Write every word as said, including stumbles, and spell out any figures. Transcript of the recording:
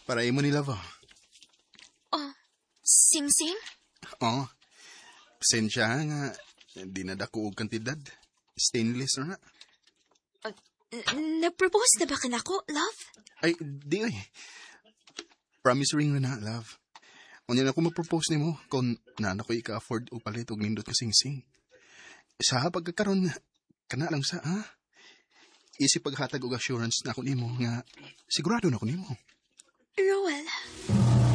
Para imo ni Love. Oh, Sing-Sing? Oh, pasensya nga, di na dako og kantidad. Stainless na na. N- Nag-propose na ba ka nako, love? Ay, di ay. Promise ring na na, Love. Unya na ako mag-propose ni mo kung naan ako ika-afford o palit og nindot ka Sing-Sing. Sa pagkakaroon, kana lang sa, ha? Isip paghatag og assurance na ako nimo nga sigurado na ako nimo. Roel,